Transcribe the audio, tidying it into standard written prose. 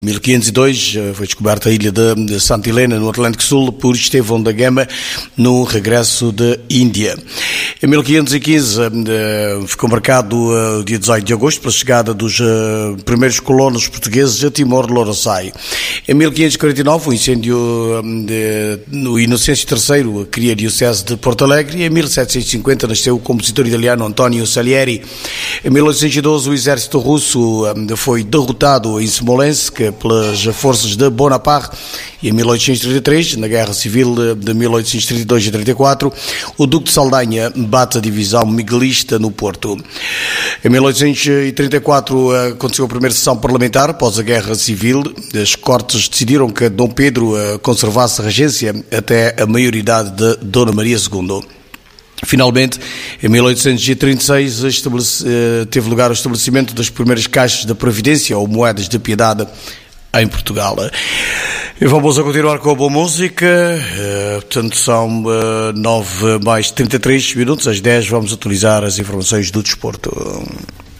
Em 1502 foi descoberta a ilha de Santa Helena, no Atlântico Sul, por Estevão da Gama, no regresso da Índia. Em 1515 ficou marcado o dia 18 de agosto para a chegada dos primeiros colonos portugueses a Timor-Leste. Em 1549 o incêndio no Inocêncio III cria a diocese de Porto Alegre e em 1750 nasceu o compositor italiano Antonio Salieri. Em 1812 o exército russo foi derrotado em Smolensk pelas forças de Bonaparte e em 1833, na Guerra Civil de 1832 e 34, o Duque de Saldanha bate a divisão miguelista no Porto. Em 1834 aconteceu a primeira sessão parlamentar após a Guerra Civil. As Cortes decidiram que Dom Pedro conservasse a regência até a maioridade de Dona Maria II. Finalmente, em 1836, teve lugar o estabelecimento das primeiras caixas da Previdência ou moedas de piedade em Portugal. E vamos a continuar com a boa música. Portanto, são 9 mais 33 minutos, às 10 vamos atualizar as informações do desporto.